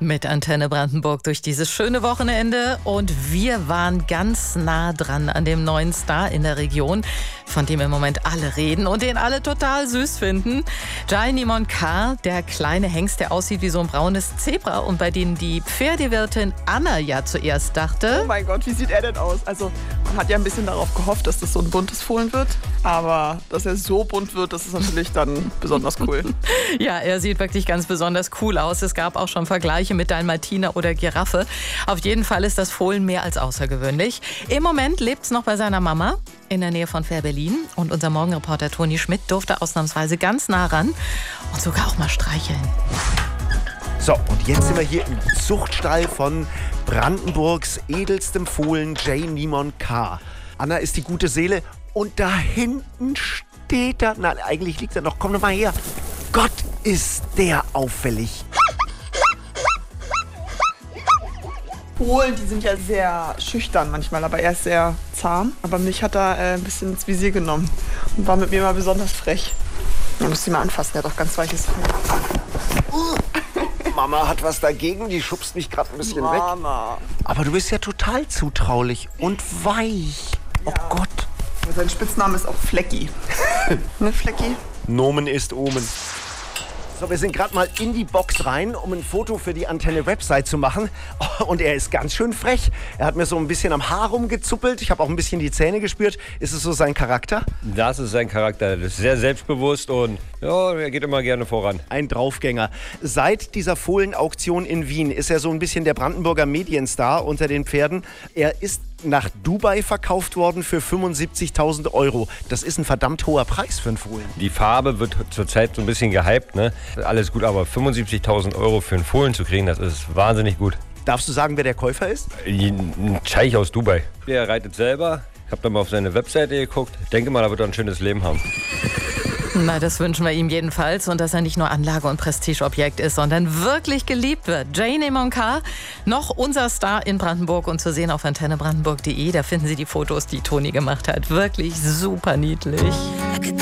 Mit Antenne Brandenburg durch dieses schöne Wochenende und wir waren ganz nah dran an dem neuen Star in der Region, von dem im Moment alle reden und den alle total süß finden. Jainimon K., der kleine Hengst, der aussieht wie so ein braunes Zebra und bei dem die Pferdewirtin Anna ja zuerst dachte... Oh mein Gott, wie sieht er denn aus? Also man hat ja ein bisschen darauf gehofft, dass das so ein buntes Fohlen wird, aber dass er so bunt wird, das ist natürlich dann besonders cool. Ja, er sieht wirklich ganz besonders cool aus. Es gab auch schon Vergleiche mit Dalmatiner oder Giraffe. Auf jeden Fall ist das Fohlen mehr als außergewöhnlich. Im Moment lebt es noch bei seiner Mama in der Nähe von Fehrbellin. Und unser Morgenreporter Toni Schmidt durfte ausnahmsweise ganz nah ran und sogar auch mal streicheln. So, und jetzt sind wir hier im Zuchtstall von Brandenburgs edelstem Fohlen Jainimon K. Anna ist die gute Seele und da hinten steht er. Nein, eigentlich liegt er noch. Komm doch mal her. Gott, ist der auffällig. Fohlen, die sind ja sehr schüchtern manchmal, aber er ist sehr zahm. Aber mich hat er ein bisschen ins Visier genommen und war mit mir mal besonders frech. Man muss ihn mal anfassen, der hat doch ganz weiches Fell. Mama hat was dagegen, die schubst mich gerade ein bisschen weg. Aber du bist ja total zutraulich und weich. Oh Gott. Sein Spitzname ist auch Flecki. Ne, Flecki? Nomen ist Omen. So, wir sind gerade mal in die Box rein, um ein Foto für die Antenne-Website zu machen. Oh, und er ist ganz schön frech. Er hat mir so ein bisschen am Haar rumgezuppelt. Ich habe auch ein bisschen die Zähne gespürt. Ist es so sein Charakter? Das ist sein Charakter. Das ist sehr selbstbewusst und ja, er geht immer gerne voran. Ein Draufgänger. Seit dieser Fohlenauktion in Wien ist er so ein bisschen der Brandenburger Medienstar unter den Pferden. Er ist nach Dubai verkauft worden für 75.000 €. Das ist ein verdammt hoher Preis für einen Fohlen. Die Farbe wird zurzeit so ein bisschen gehypt, ne? Alles gut, aber 75.000 € für einen Fohlen zu kriegen, das ist wahnsinnig gut. Darfst du sagen, wer der Käufer ist? Ein Scheich aus Dubai. Der reitet selber. Ich habe dann mal auf seine Webseite geguckt. Denke mal, da wird er ein schönes Leben haben. Na, das wünschen wir ihm jedenfalls und dass er nicht nur Anlage- und Prestigeobjekt ist, sondern wirklich geliebt wird. Jainimon K., noch unser Star in Brandenburg und zu sehen auf antennebrandenburg.de. Da finden Sie die Fotos, die Toni gemacht hat. Wirklich super niedlich.